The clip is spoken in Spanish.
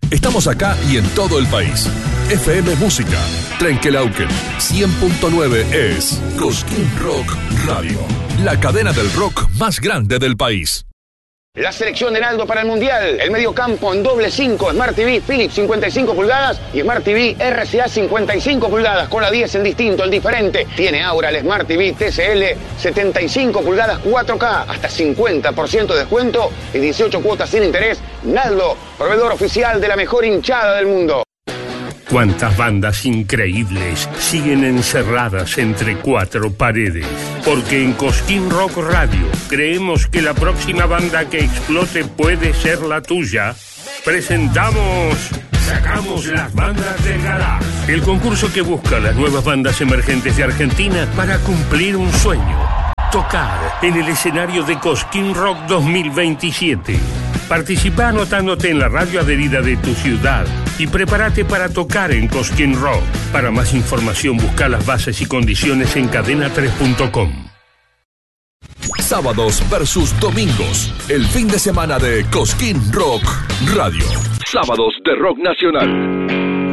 Estamos acá y en todo el país. FM Música, Trenquelauquen, 100.9 es Cosquín Rock Radio, la cadena del rock más grande del país. La selección de Naldo para el Mundial. El mediocampo en doble 5, Smart TV Philips 55 pulgadas y Smart TV RCA 55 pulgadas con la 10, el distinto, el diferente. Tiene ahora el Smart TV TCL 75 pulgadas 4K, hasta 50% de descuento y 18 cuotas sin interés. Naldo, proveedor oficial de la mejor hinchada del mundo. Cuántas bandas increíbles siguen encerradas entre cuatro paredes. Porque en Cosquín Rock Radio creemos que la próxima banda que explote puede ser la tuya. Presentamos Sacamos las bandas del garage. El concurso que busca las nuevas bandas emergentes de Argentina para cumplir un sueño. Tocar en el escenario de Cosquín Rock 2027. Participa anotándote en la radio adherida de tu ciudad y prepárate para tocar en Cosquín Rock. Para más información busca las bases y condiciones en cadena3.com. Sábados versus domingos, el fin de semana de Cosquín Rock Radio. Sábados de rock nacional.